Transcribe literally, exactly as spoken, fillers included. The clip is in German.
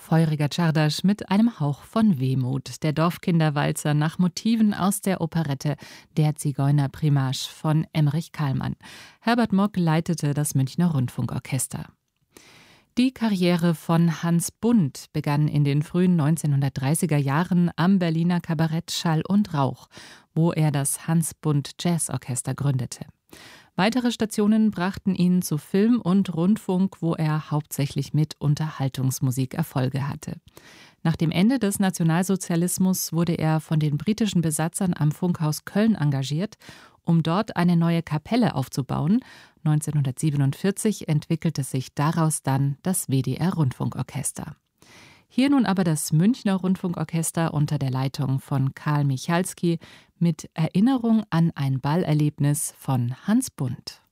Feuriger Czardas mit einem Hauch von Wehmut. Der Dorfkinderwalzer nach Motiven aus der Operette Der Zigeuner Primasch von Emmerich Kallmann. Herbert Mock leitete das Münchner Rundfunkorchester. Die Karriere von Hans Bundt begann in den frühen neunzehnhundertdreißiger Jahren am Berliner Kabarett Schall und Rauch, wo er das Hans Bundt Jazzorchester gründete. Weitere Stationen brachten ihn zu Film und Rundfunk, wo er hauptsächlich mit Unterhaltungsmusik Erfolge hatte. Nach dem Ende des Nationalsozialismus wurde er von den britischen Besatzern am Funkhaus Köln engagiert, um dort eine neue Kapelle aufzubauen. neunzehnhundertsiebenundvierzig entwickelte sich daraus dann das W D R-Rundfunkorchester. Hier nun aber das Münchner Rundfunkorchester unter der Leitung von Karl Michalski mit Erinnerung an ein Ballerlebnis von Hans Bundt.